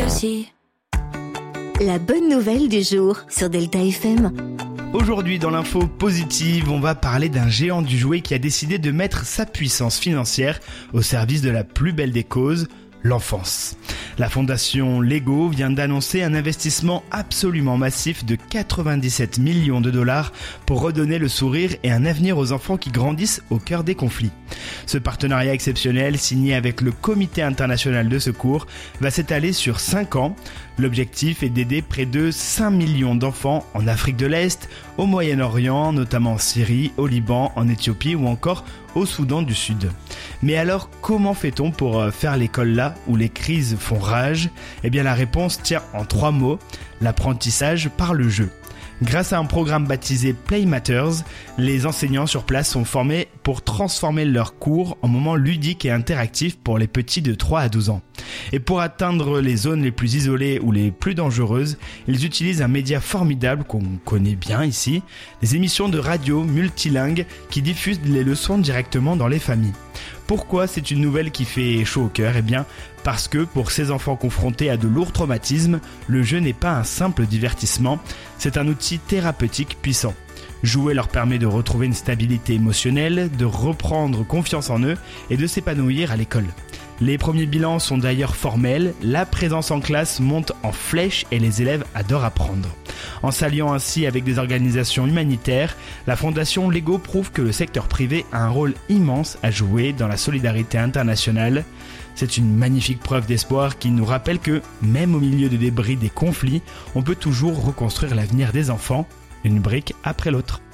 souci. La bonne nouvelle du jour sur Delta FM. Aujourd'hui dans l'info positive, on va parler d'un géant du jouet qui a décidé de mettre sa puissance financière au service de la plus belle des causes, l'enfance. La fondation Lego vient d'annoncer un investissement absolument massif de 97 millions de dollars pour redonner le sourire et un avenir aux enfants qui grandissent au cœur des conflits. Ce partenariat exceptionnel, signé avec le Comité international de secours, va s'étaler sur 5 ans. L'objectif est d'aider près de 5 millions d'enfants en Afrique de l'Est, au Moyen-Orient, notamment en Syrie, au Liban, en Éthiopie ou encore au Soudan du Sud. Mais alors, comment fait-on pour faire l'école là où les crises font rage ? Eh bien la réponse tient en 3 mots, l'apprentissage par le jeu. Grâce à un programme baptisé Play Matters, les enseignants sur place sont formés pour transformer leurs cours en moments ludiques et interactifs pour les petits de 3 à 12 ans. Et pour atteindre les zones les plus isolées ou les plus dangereuses, ils utilisent un média formidable qu'on connaît bien ici, des émissions de radio multilingues qui diffusent les leçons directement dans les familles. Pourquoi c'est une nouvelle qui fait chaud au cœur ? Eh bien, parce que pour ces enfants confrontés à de lourds traumatismes, le jeu n'est pas un simple divertissement, c'est un outil thérapeutique puissant. Jouer leur permet de retrouver une stabilité émotionnelle, de reprendre confiance en eux et de s'épanouir à l'école. Les premiers bilans sont d'ailleurs formels, la présence en classe monte en flèche et les élèves adorent apprendre. En s'alliant ainsi avec des organisations humanitaires, la fondation Lego prouve que le secteur privé a un rôle immense à jouer dans la solidarité internationale. C'est une magnifique preuve d'espoir qui nous rappelle que, même au milieu des débris des conflits, on peut toujours reconstruire l'avenir des enfants, une brique après l'autre.